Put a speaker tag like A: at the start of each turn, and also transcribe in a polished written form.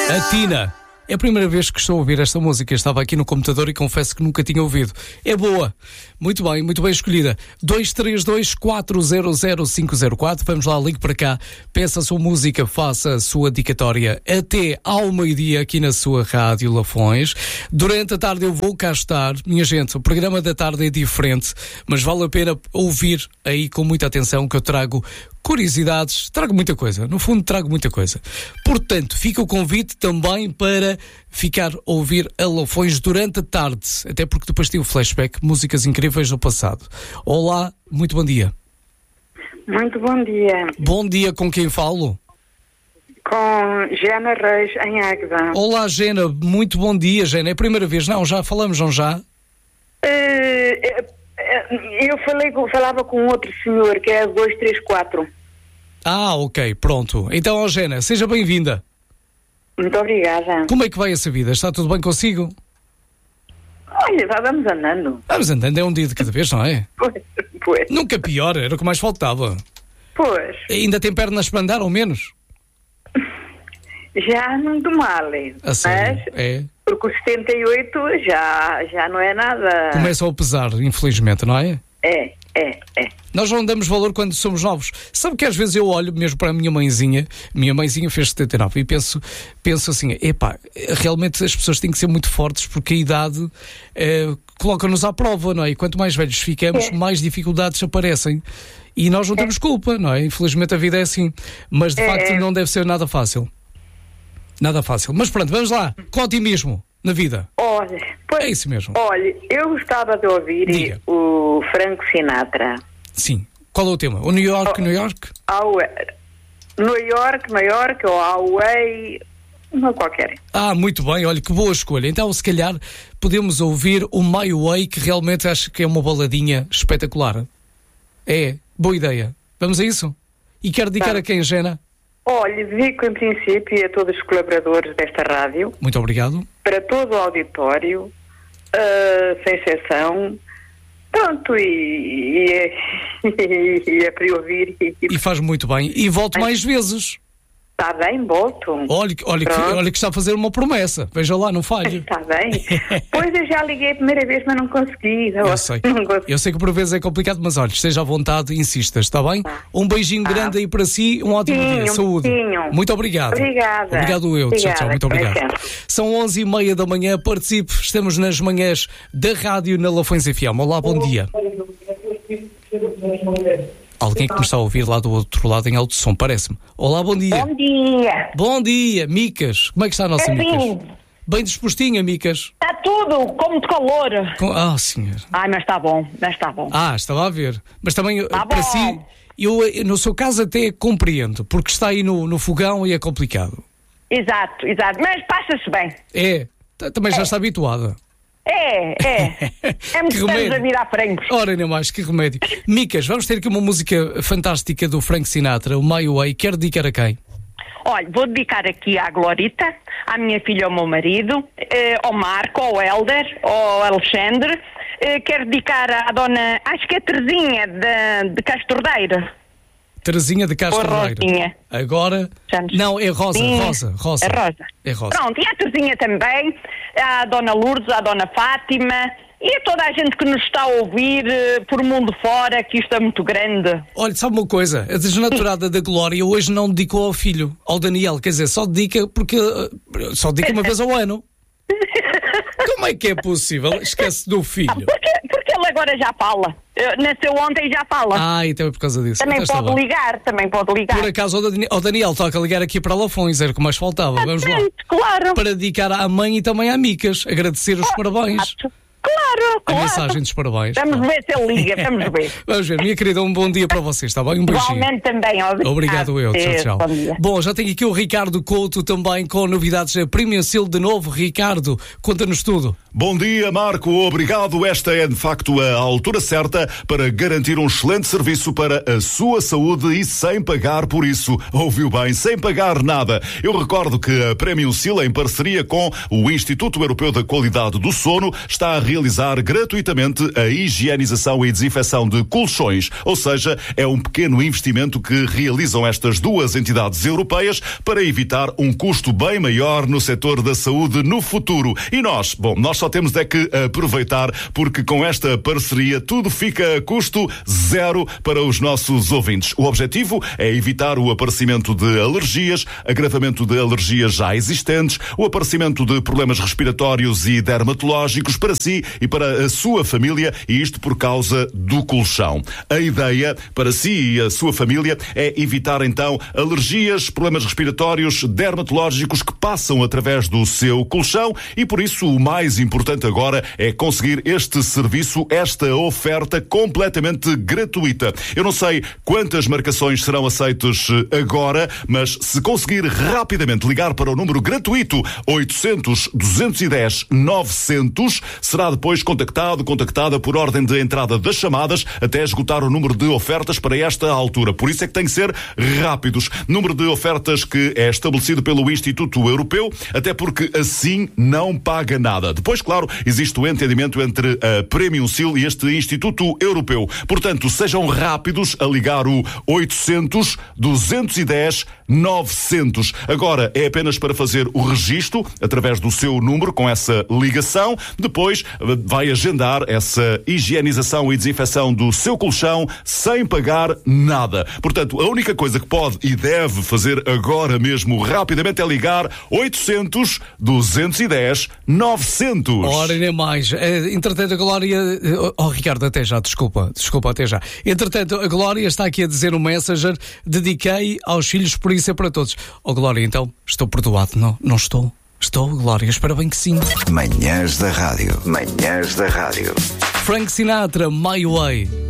A: A Tina. É a primeira vez que estou a ouvir esta música. Estava aqui no computador e confesso que nunca tinha ouvido. É boa. Muito bem escolhida. 232-400-504. Vamos lá, ligue para cá. Peça a sua música, faça a sua dedicatória até ao meio-dia aqui na sua Rádio Lafões. Durante a tarde eu vou cá estar. Minha gente, o programa da tarde é diferente, mas vale a pena ouvir aí com muita atenção que eu trago curiosidades, trago muita coisa. No fundo, trago muita coisa. Portanto, fica o convite também para ficar a ouvir a Lafões durante a tarde, até porque depois tem o flashback, músicas incríveis do passado. Olá, muito bom dia.
B: Muito bom dia.
A: Bom dia, com quem falo?
B: Com Gena Reis, em Águeda.
A: Olá, Gena, muito bom dia, Gena. É a primeira vez? Não, já falamos, não já?
B: Eu falava com outro senhor, que é 234.
A: Ah, ok, pronto. Então, Gena, seja bem-vinda.
B: Muito obrigada.
A: Como é que vai essa vida? Está tudo bem consigo?
B: Olha, vamos andando.
A: Vamos andando, é um dia de cada vez, não é?
B: Pois.
A: Nunca pior, era o que mais faltava.
B: Pois.
A: Ainda tem pernas para andar, ou menos?
B: Já muito mal.
A: A sério?
B: Mas,
A: é?
B: porque os 78 já não é nada.
A: Começam a pesar, infelizmente, não é?
B: É.
A: Nós não damos valor quando somos novos. Sabe que às vezes eu olho mesmo para a minha mãezinha fez 79, e penso assim, realmente as pessoas têm que ser muito fortes porque a idade coloca-nos à prova, não é? E quanto mais velhos ficamos, mais dificuldades aparecem. E nós não temos culpa, não é? Infelizmente a vida é assim. Mas de facto não deve ser nada fácil. Nada fácil. Mas pronto, vamos lá. Com otimismo na vida.
B: Olha, pois,
A: é isso mesmo.
B: Olha, eu gostava de ouvir o Frank Sinatra.
A: Sim. Qual é o tema? O New York, New York?
B: New York ou Hawaii, não qualquer.
A: Muito bem, olha que boa escolha. Então, se calhar, podemos ouvir o My Way, que realmente acho que é uma baladinha espetacular. É, boa ideia. Vamos a isso? E quero dedicar a quem, Gena?
B: Olha, dedico em princípio a todos os colaboradores desta rádio.
A: Muito obrigado.
B: Para todo o auditório, sem exceção. Pronto, e é para ouvir.
A: E faz muito bem. E volto mais vezes.
B: Está bem, volto.
A: Olha que está a fazer uma promessa. Veja lá, não falhe.
B: Está bem. Pois eu já liguei a primeira vez, mas não consegui.
A: Eu sei que por vezes é complicado, mas olha, esteja à vontade, insistas, está bem? Um beijinho grande aí para si, um ótimo dia. Saúde. Muito obrigado.
B: Obrigada.
A: Obrigado eu. Tchau, muito obrigado. São 11h30 da manhã, participe. Estamos nas manhãs da rádio na Lafões FM. Olá, bom dia. Alguém que nos está a ouvir lá do outro lado em alto som, parece-me. Olá, bom dia.
C: Bom dia.
A: Bom dia, Micas. Como é que está a nossa Micas? Bem dispostinha, Micas?
C: Está tudo, com muito calor.
A: Senhor.
C: Mas está bom,
A: estava a ver. Mas também, para si, eu no seu caso até compreendo, porque está aí no fogão e é complicado.
C: Exato. Mas passa-se bem.
A: Também já está habituada.
C: É muito anos a vir à frente.
A: Ora, nem mais, que remédio. Micas, vamos ter aqui uma música fantástica do Frank Sinatra, o My Way. Quer dedicar a quem?
C: Olha, vou dedicar aqui à Glorita, à minha filha, ao meu marido, ao Marco, ao Helder, ao Alexandre. Quero dedicar à dona, acho que é Terezinha, de Castordeiro.
A: Terezinha de Castordeiro. Agora... Não, é Rosa.
C: É Rosa.
A: É Rosa.
C: Pronto, e a Terezinha também, a Dona Lourdes, a Dona Fátima e a toda a gente que nos está a ouvir por mundo fora, que isto é muito grande.
A: Olha, sabe uma coisa? A desnaturada da Glória hoje não dedicou ao filho, ao Daniel, quer dizer, só dedica uma vez ao ano. Como é que é possível? Esquece do filho.
C: Porque ele agora já fala. Nasceu ontem e já fala.
A: Então é por causa disso.
C: Também pode ligar.
A: Por acaso ao Daniel toca ligar aqui para Lafões, era o que mais faltava. Vamos lá.
C: Claro.
A: Para dedicar à mãe e também à Micas, agradecer os parabéns.
C: Claro.
A: A mensagem dos parabéns.
C: Vamos ver se ele liga, vamos ver.
A: Vamos ver, minha querida, um bom dia para vocês, está bem? Um beijinho.
C: Igualmente também,
A: obrigado eu, tchau. Bom, já tenho aqui o Ricardo Couto também com novidades Premium Seal de novo. Ricardo, conta-nos tudo.
D: Bom dia, Marco. Obrigado. Esta é, de facto, a altura certa para garantir um excelente serviço para a sua saúde e sem pagar por isso. Ouviu bem, sem pagar nada. Eu recordo que a Premium Seal, em parceria com o Instituto Europeu da Qualidade do Sono, está a realizar gratuitamente a higienização e desinfecção de colchões. Ou seja, é um pequeno investimento que realizam estas duas entidades europeias para evitar um custo bem maior no setor da saúde no futuro. E nós só temos é que aproveitar, porque com esta parceria tudo fica a custo zero para os nossos ouvintes. O objetivo é evitar o aparecimento de alergias, agravamento de alergias já existentes, o aparecimento de problemas respiratórios e dermatológicos para si e para a sua família, e isto por causa do colchão. A ideia para si e a sua família é evitar então alergias, problemas respiratórios, dermatológicos que passam através do seu colchão, e por isso o mais importante agora é conseguir este serviço, esta oferta completamente gratuita. Eu não sei quantas marcações serão aceitas agora, mas se conseguir rapidamente ligar para o número gratuito 800-210-900, será depois contactada por ordem de entrada das chamadas até esgotar o número de ofertas para esta altura. Por isso é que tem que ser rápidos. Número de ofertas que é estabelecido pelo Instituto Europeu, até porque assim não paga nada. Depois, claro, existe o entendimento entre a Premium Seal e este Instituto Europeu. Portanto, sejam rápidos a ligar o 800-210-900. Agora é apenas para fazer o registro através do seu número com essa ligação. Depois vai agendar essa higienização e desinfecção do seu colchão sem pagar nada. Portanto, a única coisa que pode e deve fazer agora mesmo rapidamente é ligar 800-210-900.
A: Ora, nem mais. Entretanto, a Glória... Ricardo, até já, desculpa, até já. Entretanto, a Glória está aqui a dizer no Messenger: dediquei aos filhos, por isso é para todos. Glória, então, estou perdoado, não estou? Estou, Glória, espero bem que sim.
E: Manhãs da Rádio.
A: Frank Sinatra, My Way.